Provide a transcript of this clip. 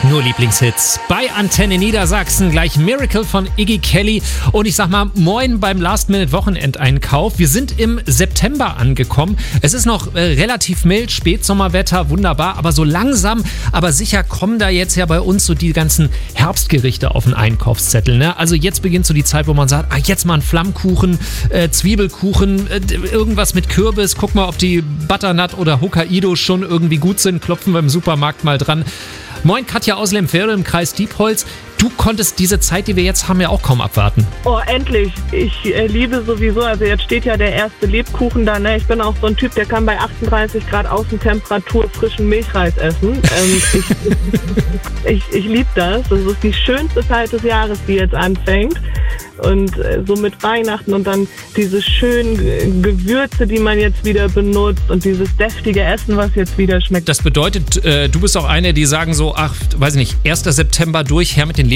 Nur Lieblingshits bei Antenne Niedersachsen. Gleich Miracle von Iggy Kelly. Und ich sag mal, moin beim Last-Minute-Wochenendeinkauf. Wir sind im September angekommen. Es ist noch relativ mild, Spätsommerwetter, wunderbar. Aber so langsam, aber sicher kommen da jetzt ja bei uns so die ganzen Herbstgerichte auf den Einkaufszettel. Ne? Also jetzt beginnt so die Zeit, wo man sagt, jetzt mal ein Flammkuchen, Zwiebelkuchen, irgendwas mit Kürbis. Guck mal, ob die Butternut oder Hokkaido schon irgendwie gut sind. Klopfen wir im Supermarkt mal dran. Moin, Katja aus Lemfelde im Kreis Diepholz. Du konntest diese Zeit, die wir jetzt haben, ja auch kaum abwarten. Oh, endlich. Ich liebe sowieso, also jetzt steht ja der erste Lebkuchen da, ne? Ich bin auch so ein Typ, der kann bei 38 Grad Außentemperatur frischen Milchreis essen. Ich liebe das. Das ist die schönste Zeit des Jahres, die jetzt anfängt. Und so mit Weihnachten und dann diese schönen Gewürze, die man jetzt wieder benutzt und dieses deftige Essen, was jetzt wieder schmeckt. Das bedeutet, du bist auch eine, die sagen so, weiß ich nicht, 1. September durch, her mit den